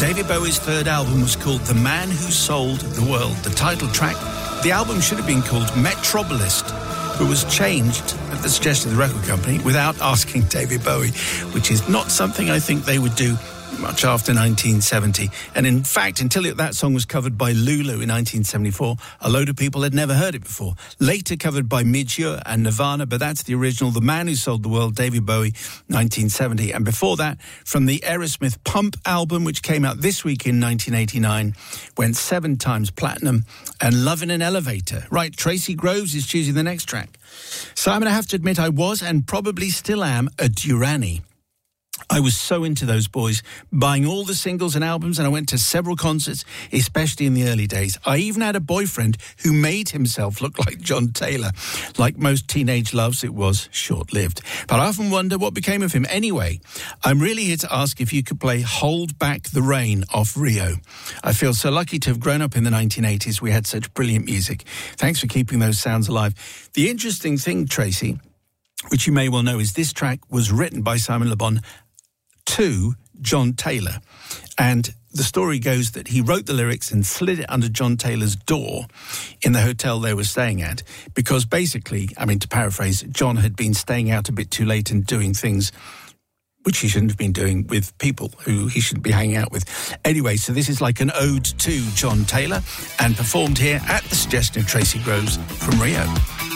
David Bowie's third album was called The Man Who Sold the World. The title track, the album should have been called Metrobolist, but was changed at the suggestion of the record company without asking David Bowie, which is not something I think they would do much after 1970. And in fact, until that song was covered by Lulu in 1974, a load of people had never heard it before. Later covered by Midge Ure and Nirvana, but that's the original, The Man Who Sold the World, David Bowie, 1970. And before that, from the Aerosmith Pump album, which came out this week in 1989, went 7 times platinum, and Love in an Elevator. Right, Tracy Groves is choosing the next track. So I'm going to have to admit I was, and probably still am, a Durrani. I was so into those boys, buying all the singles and albums, and I went to several concerts, especially in the early days. I even had a boyfriend who made himself look like John Taylor. Like most teenage loves, it was short-lived. But I often wonder what became of him. Anyway, I'm really here to ask if you could play Hold Back the Rain off Rio. I feel so lucky to have grown up in the 1980s. We had such brilliant music. Thanks for keeping those sounds alive. The interesting thing, Tracy, which you may well know, is this track was written by Simon Le Bon to John Taylor. And the story goes that he wrote the lyrics and slid it under John Taylor's door in the hotel they were staying at, because basically, I mean, to paraphrase, John had been staying out a bit too late and doing things which he shouldn't have been doing with people who he shouldn't be hanging out with. Anyway, so this is like an ode to John Taylor, and performed here at the suggestion of Tracy Groves from Rio.